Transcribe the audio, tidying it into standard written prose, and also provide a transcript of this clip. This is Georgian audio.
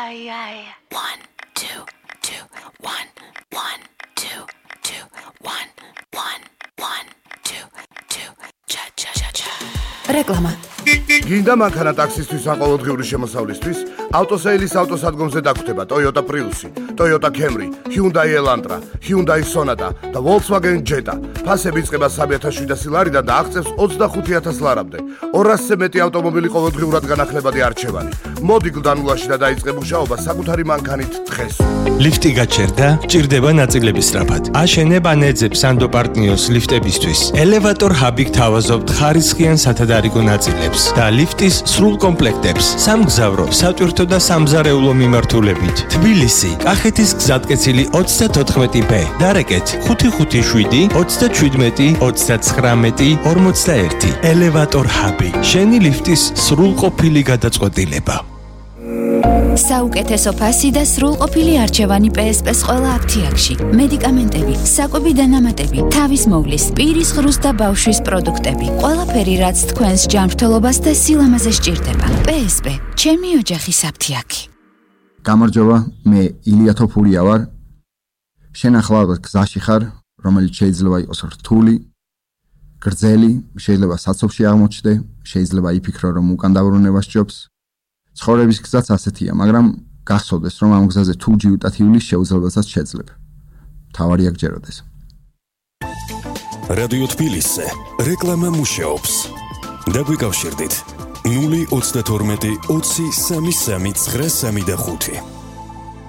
1 2 2 1 1 2 2 1 1 1 2 2 cha cha cha cha რეკლამა გინდა მანქანა ტაქსისთვის ან ყოველდღიური შემოსავლისთვის? ავტოსეილის ავტოსადგომზე დაგვხვდება Toyota Prius, Toyota Camry, Hyundai Elantra, Hyundai Sonata და Volkswagen Jetta. ფასები იწყება 3,700 ლარიდან და აღწევს 25,000 ლარამდე. 200-ზე მეტი ავტომობილი ყოველდღიურად განახლებადი არჩევანი. მოდი გლდანულაში და დაიწყე მუშაობა საკუთარი მანქანით დღეს. ლიფტი გაჩერდა? ჭირდება ნაწილების სწრაფად. აშენებ ან ეძებ სანდო პარტნიორს ლიფტებისთვის. ელევატორ ჰაბი გთავაზობთ ხარისხიან სათადარიგო ნაწილებს და ლიფტის სრულ კომპლექტებს. სამგზავრო, სატვირთო და სამზარეულო მიმართულებით. თბილისი, კახეთის გზატკეცილი 34B. დარეკეთ 557 37 39 41. ელევატორ ჰაბი. შენი ლიფტის სრულყოფილი გადაწყვეტილება. საუკეთესო ფასი და სრულყოფილი არჩევანი PSP-ს ყველა აფთიაქში. მედიკამენტები, საკვები დანამატები, თავის მოვლის, პირის ღრუს და ბავშვის პროდუქტები. ყველაფერი, რაც თქვენს ჯანმრთელობას და სილამაზეს სჭირდება. PSP, ჩემი ოჯახის აფთიაქი. გამარჯობა, მე ილია თოფურია ვარ. შენ ახლა გზაში ხარ, რომელიც შეიძლება იყოს რთული, გრძელი, შეიძლება საცობში აღმოჩნდე, შეიძლება იფიქრო, რომ უკან დაბრუნება სჯობს. ცხოვრების გზაც ასეთია, მაგრამ გახსოვდეს, რომ ამ გზაზე თუ ჯიუტად ივლის შეუძლებელსაც შეძლებ. თავარია გჯეროდეს. რადიო თბილისზე რეკლამა მუშაობს. დაგვიკავშირდით 032 20 33 93 5.